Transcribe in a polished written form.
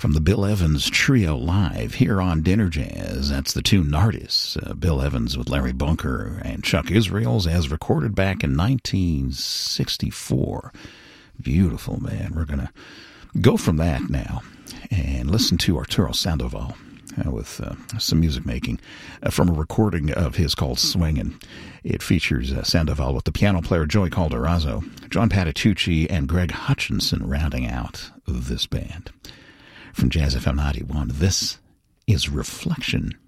from the Bill Evans Trio live here on Dinner Jazz. That's the tune Nardis, Bill Evans with Larry Bunker and Chuck Israels, as recorded back in 1964. Beautiful, man. We're going to go from that now and listen to Arturo Sandoval with some music making from a recording of his called Swingin'. It features Sandoval with the piano player Joey Calderazzo, John Patitucci, and Greg Hutchinson rounding out this band. From Jazz FM 91, this is Reflection.